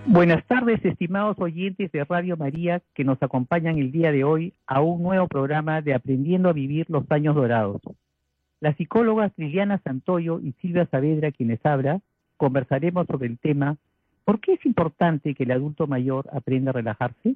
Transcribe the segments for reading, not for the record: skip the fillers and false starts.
Buenas tardes, estimados oyentes de Radio María que nos acompañan el día de hoy a un nuevo programa de Aprendiendo a Vivir los Años Dorados. Las psicólogas Liliana Santoyo y Silvia Saavedra, quienes habla, conversaremos sobre el tema ¿por qué es importante que el adulto mayor aprenda a relajarse?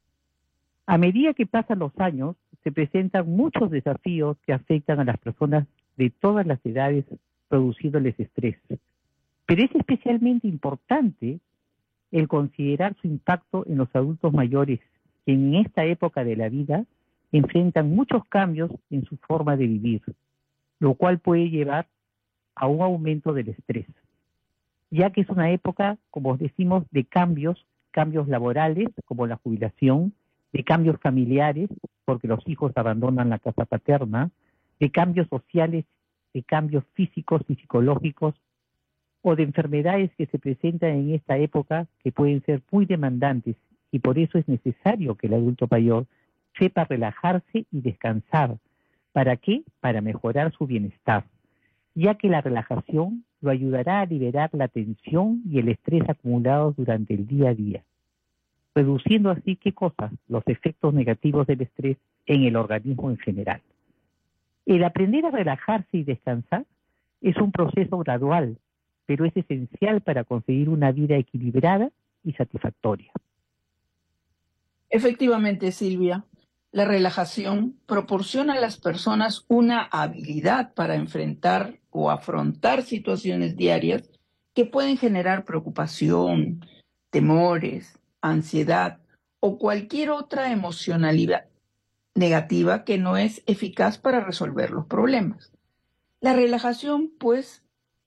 A medida que pasan los años, se presentan muchos desafíos que afectan a las personas de todas las edades, produciéndoles estrés. Pero es especialmente importante el considerar su impacto en los adultos mayores, que en esta época de la vida enfrentan muchos cambios en su forma de vivir, lo cual puede llevar a un aumento del estrés, ya que es una época, como decimos, de cambios laborales, como la jubilación, de cambios familiares, porque los hijos abandonan la casa paterna, de cambios sociales, de cambios físicos y psicológicos, o de enfermedades que se presentan en esta época que pueden ser muy demandantes, y por eso es necesario que el adulto mayor sepa relajarse y descansar. ¿Para qué? Para mejorar su bienestar, ya que la relajación lo ayudará a liberar la tensión y el estrés acumulados durante el día a día, reduciendo así, ¿qué cosa? Los efectos negativos del estrés en el organismo en general. El aprender a relajarse y descansar es un proceso gradual, pero es esencial para conseguir una vida equilibrada y satisfactoria. Efectivamente, Silvia, la relajación proporciona a las personas una habilidad para enfrentar o afrontar situaciones diarias que pueden generar preocupación, temores, ansiedad o cualquier otra emocionalidad negativa que no es eficaz para resolver los problemas. La relajación, pues,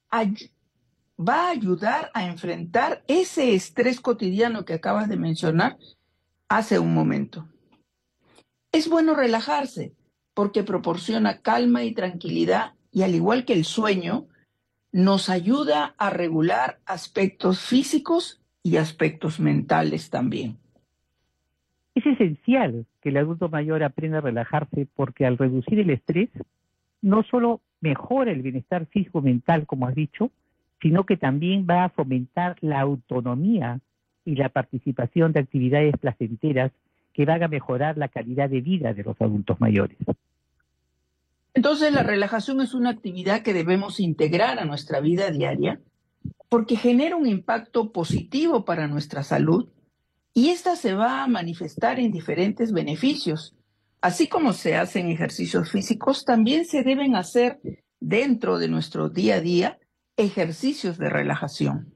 va a ayudar a enfrentar ese estrés cotidiano que acabas de mencionar hace un momento. Es bueno relajarse porque proporciona calma y tranquilidad y, al igual que el sueño, nos ayuda a regular aspectos físicos y aspectos mentales también. Es esencial que el adulto mayor aprenda a relajarse porque al reducir el estrés no solo mejora el bienestar físico-mental, como has dicho, sino que también va a fomentar la autonomía y la participación de actividades placenteras que van a mejorar la calidad de vida de los adultos mayores. Entonces, la relajación es una actividad que debemos integrar a nuestra vida diaria porque genera un impacto positivo para nuestra salud y esta se va a manifestar en diferentes beneficios. Así como se hacen ejercicios físicos, también se deben hacer dentro de nuestro día a día ejercicios de relajación.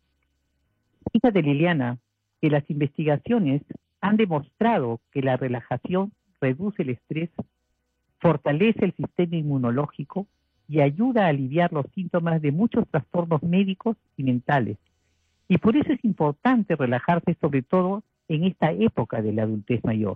Fíjate, Liliana, que las investigaciones han demostrado que la relajación reduce el estrés, fortalece el sistema inmunológico y ayuda a aliviar los síntomas de muchos trastornos médicos y mentales. Y por eso es importante relajarse, sobre todo en esta época de la adultez mayor.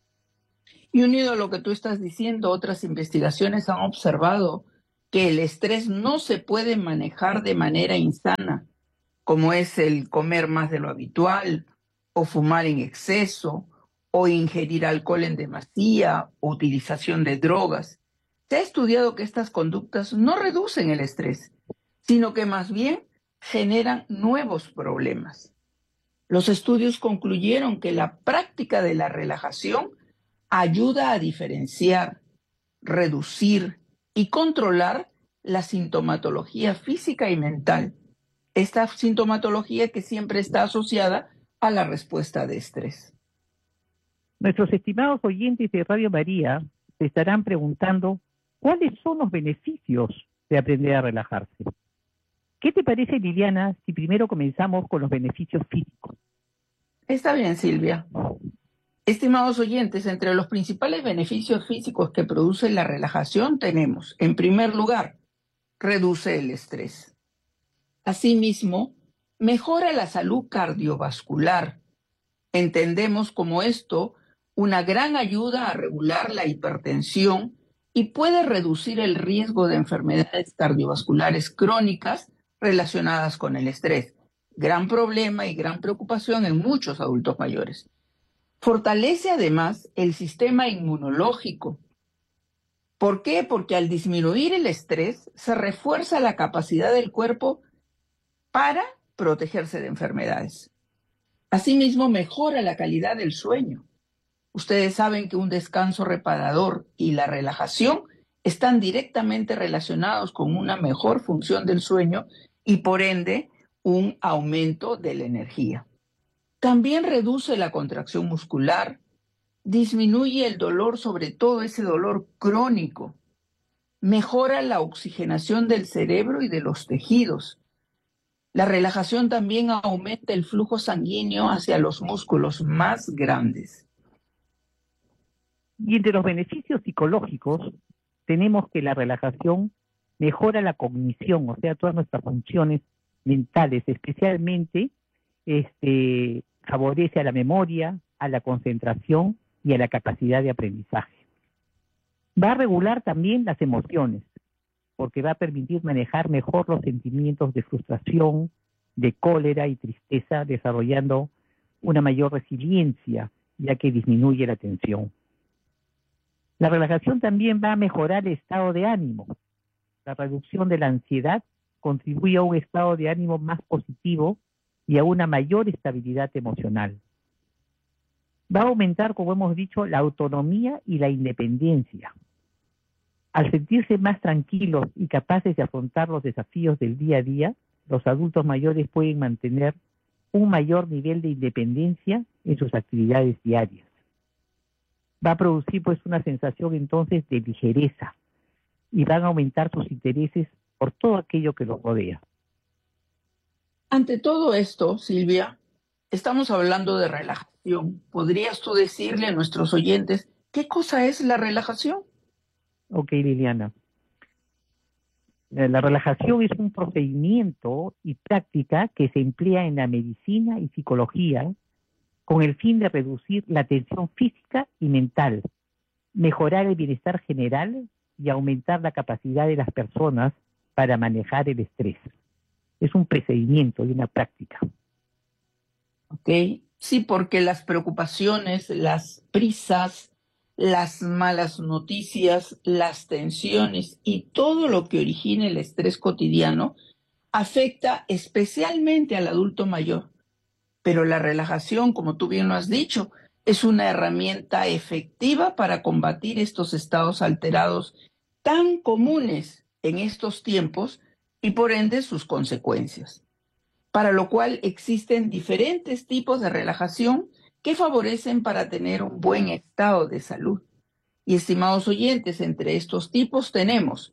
Y unido a lo que tú estás diciendo, otras investigaciones han observado que el estrés no se puede manejar de manera insana, como es el comer más de lo habitual, o fumar en exceso, o ingerir alcohol en demasía, o utilización de drogas. Se ha estudiado que estas conductas no reducen el estrés, sino que más bien generan nuevos problemas. Los estudios concluyeron que la práctica de la relajación ayuda a diferenciar, reducir y controlar la sintomatología física y mental. Esta sintomatología que siempre está asociada a la respuesta de estrés. Nuestros estimados oyentes de Radio María se estarán preguntando ¿cuáles son los beneficios de aprender a relajarse? ¿Qué te parece, Liliana, si primero comenzamos con los beneficios físicos? Está bien, Silvia. Estimados oyentes, entre los principales beneficios físicos que produce la relajación tenemos, en primer lugar, reduce el estrés. Asimismo, mejora la salud cardiovascular. Entendemos como esto una gran ayuda a regular la hipertensión y puede reducir el riesgo de enfermedades cardiovasculares crónicas relacionadas con el estrés. Gran problema y gran preocupación en muchos adultos mayores. Fortalece además el sistema inmunológico. ¿Por qué? Porque al disminuir el estrés se refuerza la capacidad del cuerpo para protegerse de enfermedades. Asimismo, mejora la calidad del sueño. Ustedes saben que un descanso reparador y la relajación están directamente relacionados con una mejor función del sueño y por ende un aumento de la energía. También reduce la contracción muscular, disminuye el dolor, sobre todo ese dolor crónico, mejora la oxigenación del cerebro y de los tejidos. La relajación también aumenta el flujo sanguíneo hacia los músculos más grandes. Y entre los beneficios psicológicos tenemos que la relajación mejora la cognición, o sea, todas nuestras funciones mentales, especialmente favorece a la memoria, a la concentración y a la capacidad de aprendizaje. Va a regular también las emociones, porque va a permitir manejar mejor los sentimientos de frustración, de cólera y tristeza, desarrollando una mayor resiliencia, ya que disminuye la tensión. La relajación también va a mejorar el estado de ánimo. La reducción de la ansiedad contribuye a un estado de ánimo más positivo y a una mayor estabilidad emocional. Va a aumentar, como hemos dicho, la autonomía y la independencia. Al sentirse más tranquilos y capaces de afrontar los desafíos del día a día, los adultos mayores pueden mantener un mayor nivel de independencia en sus actividades diarias. Va a producir pues una sensación entonces de ligereza y van a aumentar sus intereses por todo aquello que los rodea. Ante todo esto, Silvia, estamos hablando de relajación. ¿Podrías tú decirle a nuestros oyentes qué cosa es la relajación? Ok, Liliana. La relajación es un procedimiento y práctica que se emplea en la medicina y psicología con el fin de reducir la tensión física y mental, mejorar el bienestar general y aumentar la capacidad de las personas para manejar el estrés. Es un procedimiento y una práctica. Ok, sí, porque las preocupaciones, las prisas, las malas noticias, las tensiones y todo lo que origina el estrés cotidiano afecta especialmente al adulto mayor. Pero la relajación, como tú bien lo has dicho, es una herramienta efectiva para combatir estos estados alterados tan comunes en estos tiempos y por ende sus consecuencias. Para lo cual existen diferentes tipos de relajación que favorecen para tener un buen estado de salud. Y estimados oyentes, entre estos tipos tenemos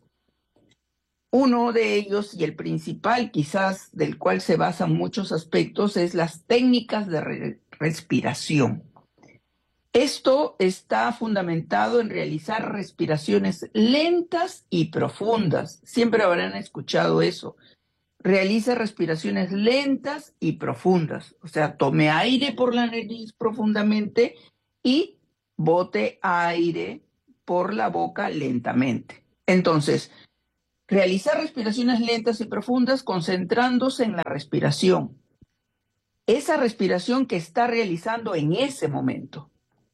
uno de ellos, y el principal quizás del cual se basan muchos aspectos, es las técnicas de respiración. Esto está fundamentado en realizar respiraciones lentas y profundas. Siempre habrán escuchado eso. Realiza respiraciones lentas y profundas. O sea, tome aire por la nariz profundamente y bote aire por la boca lentamente. Entonces, realizar respiraciones lentas y profundas concentrándose en la respiración. Esa respiración que está realizando en ese momento.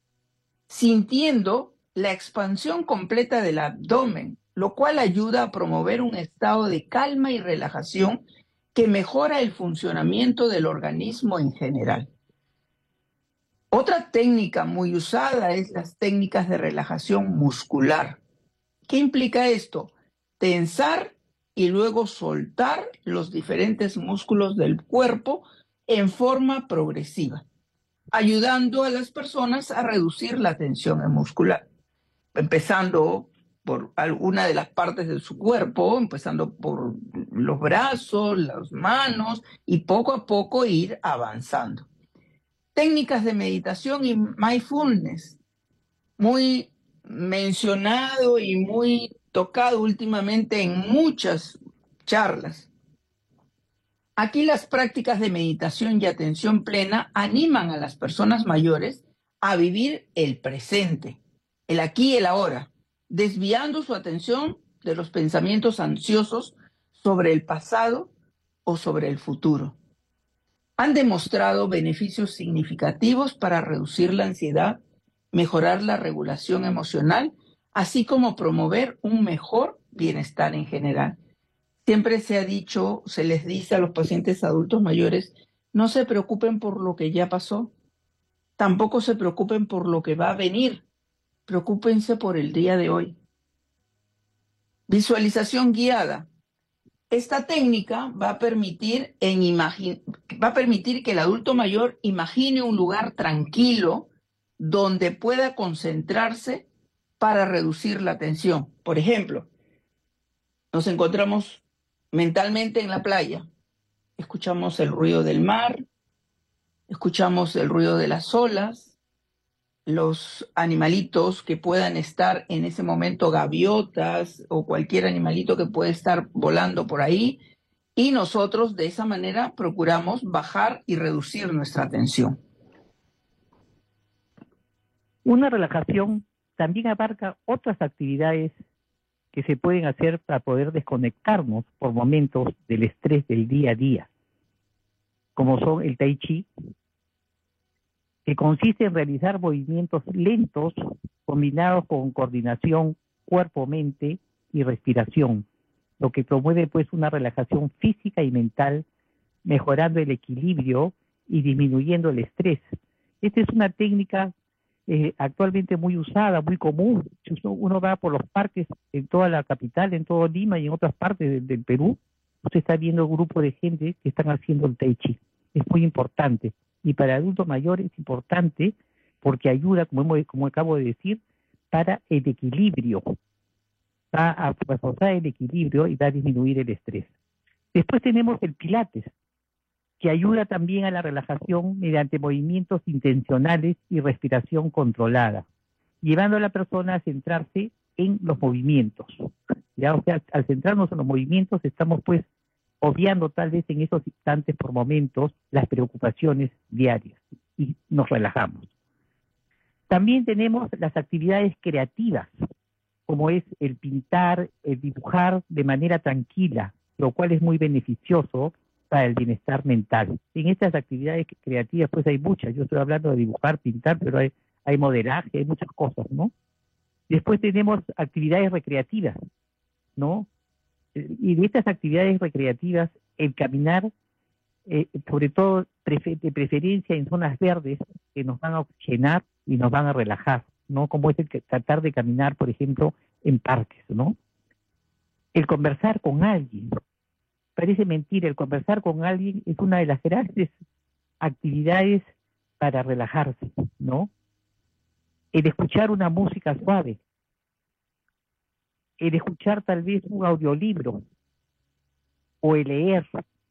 Sintiendo la expansión completa del abdomen, lo cual ayuda a promover un estado de calma y relajación que mejora el funcionamiento del organismo en general. Otra técnica muy usada es las técnicas de relajación muscular. ¿Qué implica esto? Tensar y luego soltar los diferentes músculos del cuerpo en forma progresiva, ayudando a las personas a reducir la tensión muscular, empezando por alguna de las partes de su cuerpo, empezando por los brazos, las manos y poco a poco ir avanzando. Técnicas de meditación y mindfulness, muy mencionado y muy tocado últimamente en muchas charlas. Aquí las prácticas de meditación y atención plena animan a las personas mayores a vivir el presente, el aquí y el ahora, desviando su atención de los pensamientos ansiosos sobre el pasado o sobre el futuro. Han demostrado beneficios significativos para reducir la ansiedad, mejorar la regulación emocional, así como promover un mejor bienestar en general. Siempre se ha dicho, se les dice a los pacientes adultos mayores, No se preocupen por lo que ya pasó. Tampoco se preocupen por lo que va a venir. Preocúpense por el día de hoy. Visualización guiada. Esta técnica va a permitir que el adulto mayor imagine un lugar tranquilo donde pueda concentrarse para reducir la tensión. Por ejemplo, nos encontramos mentalmente en la playa. Escuchamos el ruido del mar, escuchamos el ruido de las olas, los animalitos que puedan estar en ese momento, gaviotas o cualquier animalito que puede estar volando por ahí, y nosotros de esa manera procuramos bajar y reducir nuestra tensión. Una relajación también abarca otras actividades que se pueden hacer para poder desconectarnos por momentos del estrés del día a día, como son el tai chi, que consiste en realizar movimientos lentos combinados con coordinación cuerpo-mente y respiración, lo que promueve pues una relajación física y mental, mejorando el equilibrio y disminuyendo el estrés. Esta es una técnica actualmente muy usada, muy común. Si uno va por los parques en toda la capital, en todo Lima y en otras partes del Perú, usted está viendo un grupo de gente que están haciendo el tai chi. Es muy importante. Y para adultos mayores es importante porque ayuda, como acabo de decir, para el equilibrio. Va a reforzar el equilibrio y va a disminuir el estrés. Después tenemos el pilates, que ayuda también a la relajación mediante movimientos intencionales y respiración controlada, llevando a la persona a centrarse en los movimientos. ¿Ya? O sea, al centrarnos en los movimientos estamos pues obviando tal vez en esos instantes por momentos las preocupaciones diarias y nos relajamos. También tenemos las actividades creativas, como es el pintar, el dibujar de manera tranquila, lo cual es muy beneficioso para el bienestar mental. En estas actividades creativas pues hay muchas, yo estoy hablando de dibujar, pintar, pero hay modelaje, hay muchas cosas, ¿no? Después tenemos actividades recreativas, ¿no? Y de estas actividades recreativas, el caminar, sobre todo de preferencia en zonas verdes que nos van a oxigenar y nos van a relajar, ¿no? Como es tratar de caminar, por ejemplo, en parques, ¿no? El conversar con alguien. Parece mentira, el conversar con alguien es una de las grandes actividades para relajarse, ¿no? El escuchar una música suave, el escuchar tal vez un audiolibro, o el leer,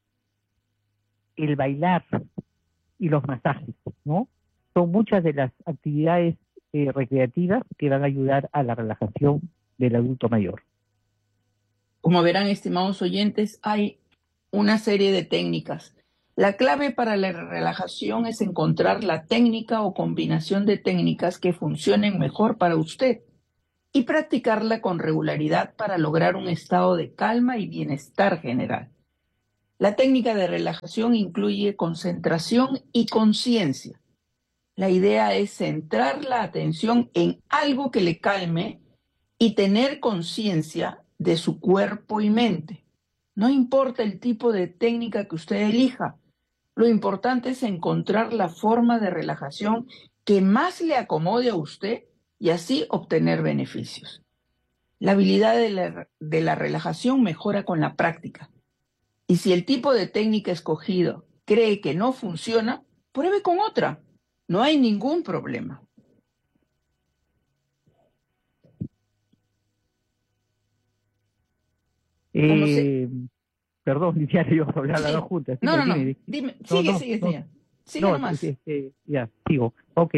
el bailar y los masajes, ¿no? Son muchas de las actividades recreativas que van a ayudar a la relajación del adulto mayor. Como verán, estimados oyentes, hay una serie de técnicas. La clave para la relajación es encontrar la técnica o combinación de técnicas que funcionen mejor para usted y practicarla con regularidad para lograr un estado de calma y bienestar general. La técnica de relajación incluye concentración y conciencia. La idea es centrar la atención en algo que le calme y tener conciencia de su cuerpo y mente. No importa el tipo de técnica que usted elija, lo importante es encontrar la forma de relajación que más le acomode a usted y así obtener beneficios. La habilidad de la relajación mejora con la práctica. Y si el tipo de técnica escogido cree que no funciona, pruebe con otra. No hay ningún problema. Perdón, ya le íbamos a hablar las dos juntas. No. Dime. Sigue, señor. Sigue nomás. Ya, sigo. Ok.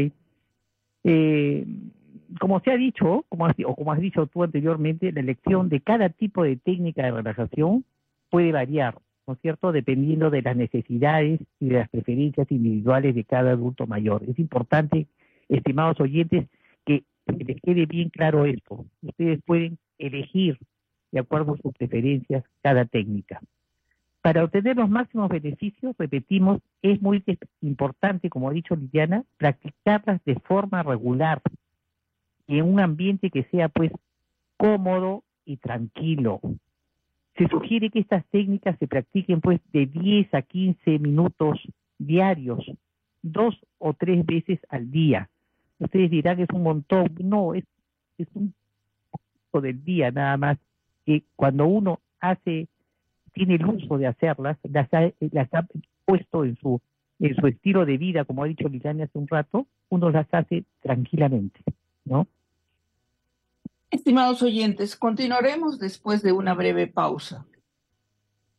Como se ha dicho, como has dicho tú anteriormente, la elección de cada tipo de técnica de relajación puede variar, ¿no es cierto?, dependiendo de las necesidades y de las preferencias individuales de cada adulto mayor. Es importante, estimados oyentes, que les quede bien claro esto. Ustedes pueden elegir, de acuerdo a sus preferencias, cada técnica. Para obtener los máximos beneficios, repetimos, es muy importante, como ha dicho Liliana, practicarlas de forma regular y en un ambiente que sea pues cómodo y tranquilo. Se sugiere que estas técnicas se practiquen pues de 10 a 15 minutos diarios, 2 o 3 veces al día. Ustedes dirán que es un montón. No, es un poco del día nada más, que cuando uno tiene el uso de hacerlas, las ha puesto en su estilo de vida, como ha dicho Liliana hace un rato, uno las hace tranquilamente, ¿no? Estimados oyentes, continuaremos después de una breve pausa.